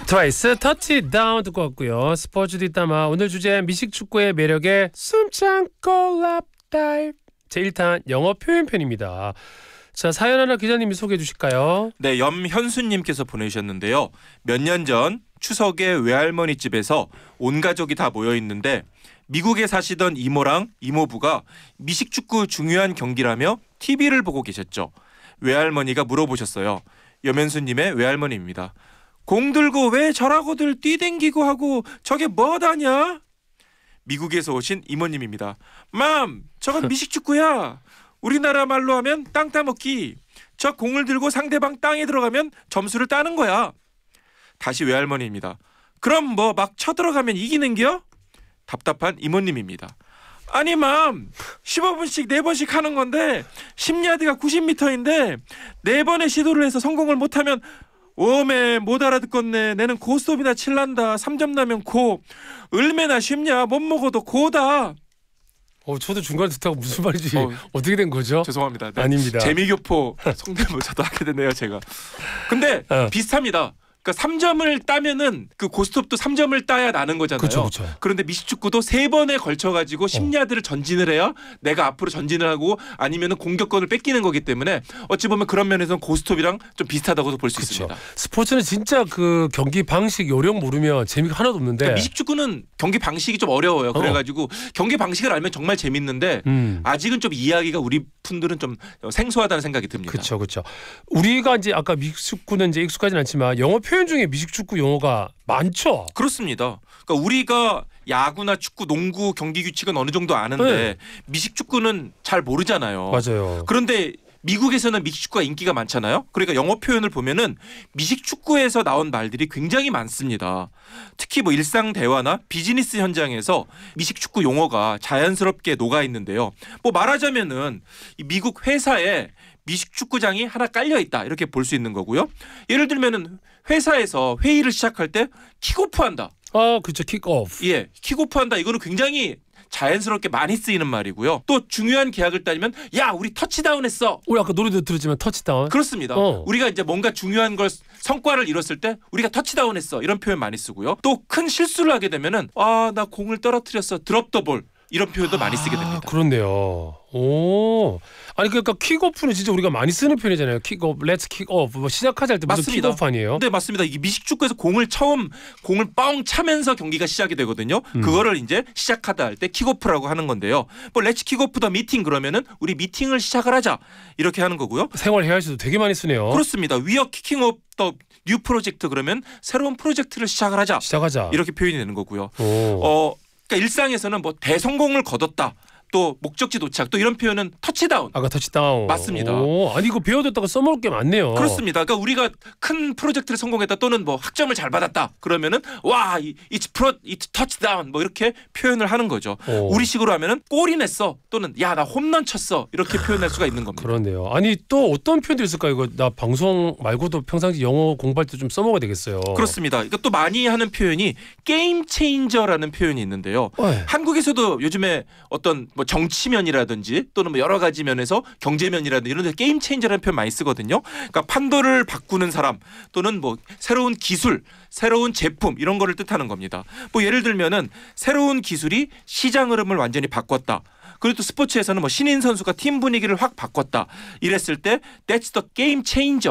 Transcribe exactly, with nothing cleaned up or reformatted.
트와이스 터치다운 듣고 왔고요. 스포츠 뒷담화 오늘 주제 미식축구의 매력에 숨참고 랍다이브 제일 탄 영어 표현편입니다. 자, 사연 하나 기자님이 소개해 주실까요? 네, 염현수님께서 보내주셨는데요. 몇 년 전 추석에 외할머니 집에서 온 가족이 다 모여 있는데 미국에 사시던 이모랑 이모부가 미식축구 중요한 경기라며 티비를 보고 계셨죠. 외할머니가 물어보셨어요. 염현수님의 외할머니입니다. 공 들고 왜 저라고들 뛰댕기고 하고 저게 뭐다냐? 미국에서 오신 이모님입니다. 맘, 저건 미식축구야. 우리나라 말로 하면 땅 따먹기. 저 공을 들고 상대방 땅에 들어가면 점수를 따는 거야. 다시 외할머니입니다. 그럼 뭐 막 쳐들어가면 이기는겨? 답답한 이모님입니다. 아니 맘, 십오 분씩 네 번씩 하는 건데 십 야드가 구십 미터인데 네 번의 시도를 해서 성공을 못하면 오메 못 알아듣겠네. 내는 고스톱이나 칠란다. 삼 점 나면 고. 얼마나 쉽냐. 못 먹어도 고다. 어, 저도 중간에 듣다가 무슨 말인지 어, 어떻게 된 거죠? 죄송합니다. 네. 아닙니다. 재미교포 성대모사도 하게 되네요 제가. 근데 어. 비슷합니다. 그러니까 삼 점을 따면은 그 고스톱도 삼 점을 따야 나는 거잖아요. 그쵸, 그쵸. 그런데 미식축구도 세 번에 걸쳐 가지고 십 야드를 전진을 해야 내가 앞으로 전진을 하고 아니면은 공격권을 뺏기는 거기 때문에 어찌 보면 그런 면에서는 고스톱이랑 좀 비슷하다고도 볼 수 있습니다. 스포츠는 진짜 그 경기 방식 요령 모르면 재미가 하나도 없는데 그러니까 미식축구는 경기 방식이 좀 어려워요. 그래가지고 어. 경기 방식을 알면 정말 재밌는데 음. 아직은 좀 이해하기가 우리 분들은 좀 생소하다는 생각이 듭니다. 그렇죠, 그렇죠. 우리가 이제 아까 미식축구는 이제 익숙하지는 않지만 영어 표현 중에 미식축구 용어가 많죠. 그렇습니다. 그러니까 우리가 야구나 축구, 농구 경기 규칙은 어느 정도 아는데 네. 미식축구는 잘 모르잖아요. 맞아요. 그런데 미국에서는 미식축구가 인기가 많잖아요. 그러니까 영어 표현을 보면은 미식축구에서 나온 말들이 굉장히 많습니다. 특히 뭐 일상 대화나 비즈니스 현장에서 미식축구 용어가 자연스럽게 녹아 있는데요. 뭐 말하자면은 이 미국 회사에 미식축구장이 하나 깔려 있다 이렇게 볼 수 있는 거고요. 예를 들면은 회사에서 회의를 시작할 때 킥오프한다. 아, 그렇죠. 킥오프. 예, 킥오프한다. 이거는 굉장히 자연스럽게 많이 쓰이는 말이고요. 또 중요한 계약을 따지면 야 우리 터치다운했어. 우리 아까 노래도 들었지만 터치다운. 그렇습니다. 어. 우리가 이제 뭔가 중요한 걸 성과를 이뤘을 때 우리가 터치다운했어 이런 표현 많이 쓰고요. 또 큰 실수를 하게 되면은 아 나 공을 떨어뜨렸어 드롭 더 볼 이런 표현도 아, 많이 쓰게 됩니다. 그렇네요. 오, 아니 그러니까 킥오프는 진짜 우리가 많이 쓰는 표현이잖아요. 킥오프, 렛츠 킥오프. 뭐 시작하자 할 때 무슨 킥오프 아니에요? 네, 맞습니다. 이게 미식축구에서 공을 처음 공을 뻥 차면서 경기가 시작이 되거든요. 음. 그거를 이제 시작하다 할 때 킥오프라고 하는 건데요. 뭐 렛츠 킥오프 더 미팅 그러면은 우리 미팅을 시작을 하자 이렇게 하는 거고요. 생활 회화에서도 되게 많이 쓰네요. 그렇습니다. We are kicking off the new project 그러면 새로운 프로젝트를 시작을 하자. 시작하자. 이렇게 표현이 되는 거고요. 오. 어, 그러니까 일상에서는 뭐 대성공을 거뒀다. 또 목적지 도착 또 이런 표현은 터치다운. 아까 터치다운. 맞습니다. 오, 아니 이거 배워뒀다가 써먹을 게 많네요. 그렇습니다. 그러니까 우리가 큰 프로젝트를 성공했다 또는 뭐 학점을 잘 받았다 그러면은 와 it's pro it's touchdown 뭐 이렇게 표현을 하는 거죠. 오. 우리식으로 하면은 골이 냈어 또는 야 나 홈런 쳤어 이렇게 표현할 수가 있는 겁니다. 그렇네요. 아니 또 어떤 표현도 있을까요? 이거 나 방송 말고도 평상시 영어 공부할 때 좀 써먹어야 되겠어요. 그렇습니다. 이거 또 많이 하는 표현이 게임 체인저라는 표현이 있는데요. 어이. 한국에서도 요즘에 어떤 뭐 정치면이라든지 또는 뭐 여러 가지 면에서 경제면이라든지 이런 데 게임 체인저라는 표현 많이 쓰거든요. 그러니까 판도를 바꾸는 사람 또는 뭐 새로운 기술, 새로운 제품 이런 거를 뜻하는 겁니다. 뭐 예를 들면은 새로운 기술이 시장 흐름을 완전히 바꿨다. 그리고 또 스포츠에서는 뭐 신인 선수가 팀 분위기를 확 바꿨다. 이랬을 때 That's the game changer.